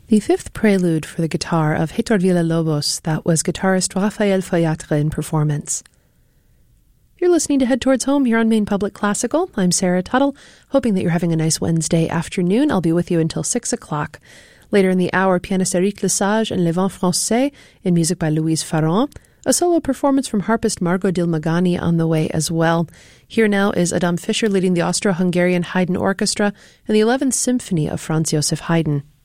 The fifth prelude for the guitar of Héctor Villa-Lobos, that was guitarist Rafael Fallatra in performance. You're listening to Head Towards Home here on Maine Public Classical. I'm Sarah Tuttle, hoping that you're having a nice Wednesday afternoon. I'll be with you until 6 o'clock. Later in the hour, pianist Eric Lesage and Les Vents Français in music by Louise Farron. A solo performance from harpist Margot Dilmagani on the way as well. Here now is Adam Fischer leading the Austro-Hungarian Haydn Orchestra and the 11th Symphony of Franz Joseph Haydn.